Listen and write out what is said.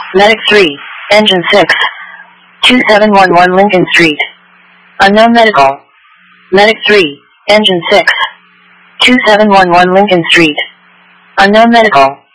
Medic 3, Engine 6. 2711 Lincoln Street. Unknown medical. Medic 3, Engine 6. 2711 Lincoln Street. Unknown medical.